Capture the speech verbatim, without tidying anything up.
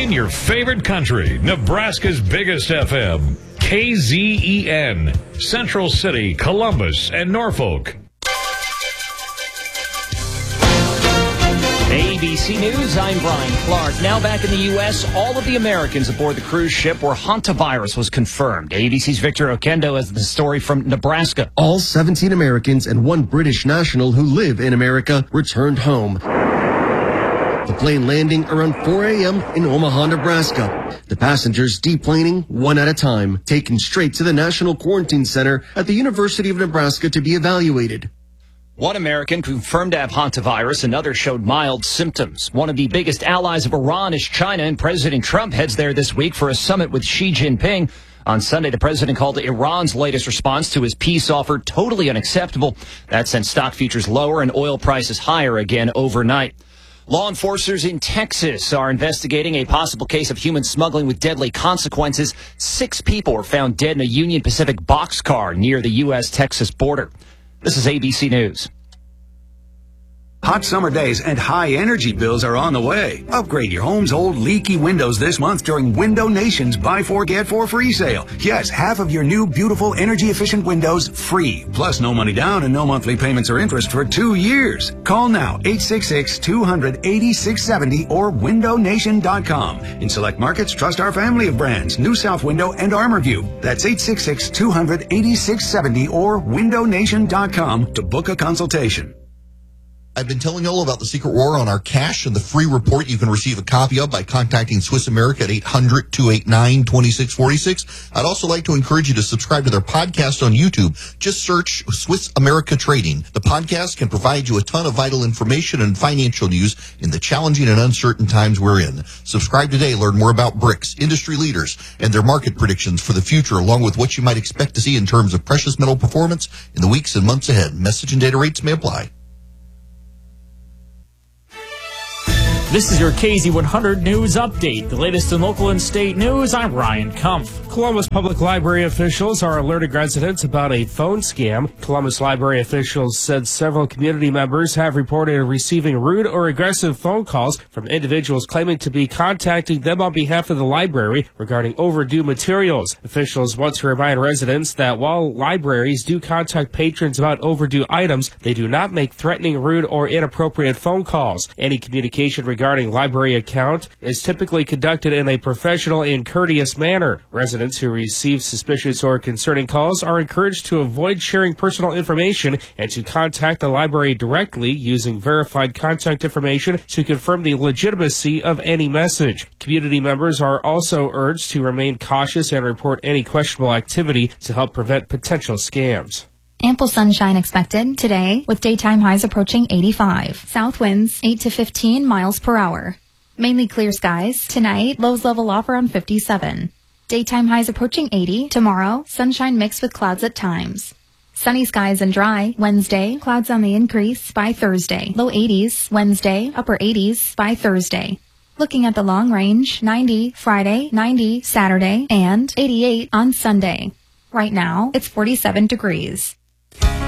Playing your favorite country, Nebraska's biggest F M. K Z E N, Central City, Columbus, and Norfolk. A B C News, I'm Brian Clark. Now back in the U S, all of the Americans aboard the cruise ship where hantavirus was confirmed. A B C's Victor Okendo has the story from Nebraska. All seventeen Americans and one British national who live in America returned home. The plane landing around four a.m. in Omaha, Nebraska. The passengers deplaning one at a time, taken straight to the National Quarantine Center at the University of Nebraska to be evaluated. One American confirmed to have hantavirus, another showed mild symptoms. One of the biggest allies of Iran is China, and President Trump heads there this week for a summit with Xi Jinping. On Sunday, the president called Iran's latest response to his peace offer totally unacceptable. That sent stock futures lower and oil prices higher again overnight. Law enforcers in Texas are investigating a possible case of human smuggling with deadly consequences. Six people were found dead in a Union Pacific boxcar near the U S Texas border. This is A B C News. Hot summer days and high energy bills are on the way. Upgrade your home's old leaky windows this month during Window Nation's Buy Four Get Four free sale. Yes, half of your new beautiful energy efficient windows free. Plus no money down and no monthly payments or interest for two years. Call now eight six six, two hundred, eighty-six seventy or window nation dot com. In select markets, trust our family of brands, New South Window and ArmorView. That's eight six six, two hundred, eighty-six seventy or window nation dot com to book a consultation. I've been telling you all about the secret war on our cash and the free report you can receive a copy of by contacting Swiss America at eight hundred, two eight nine, two six four six. I'd also like to encourage you to subscribe to their podcast on YouTube. Just search Swiss America Trading. The podcast can provide you a ton of vital information and financial news in the challenging and uncertain times we're in. Subscribe today. Learn more about B R I C S, industry leaders, and their market predictions for the future, along with what you might expect to see in terms of precious metal performance in the weeks and months ahead. Message and data rates may apply. This is your K Z one hundred News Update. The latest in local and state news, I'm Ryan Kumpf. Columbus Public Library officials are alerting residents about a phone scam. Columbus Library officials said several community members have reported receiving rude or aggressive phone calls from individuals claiming to be contacting them on behalf of the library regarding overdue materials. Officials want to remind residents that while libraries do contact patrons about overdue items, they do not make threatening, rude, or inappropriate phone calls. Any communication regarding regarding library account is typically conducted in a professional and courteous manner. Residents who receive suspicious or concerning calls are encouraged to avoid sharing personal information and to contact the library directly using verified contact information to confirm the legitimacy of any message. Community members are also urged to remain cautious and report any questionable activity to help prevent potential scams. Ample sunshine expected today with daytime highs approaching eighty-five. South winds eight to fifteen miles per hour. Mainly clear skies. Tonight, lows level off around fifty-seven. Daytime highs approaching eighty. Tomorrow, sunshine mixed with clouds at times. Sunny skies and dry. Wednesday, clouds on the increase by Thursday. Low eighties. Wednesday, upper eighties by Thursday. Looking at the long range, ninety Friday, ninety Saturday, and eighty-eight on Sunday. Right now, it's forty-seven degrees.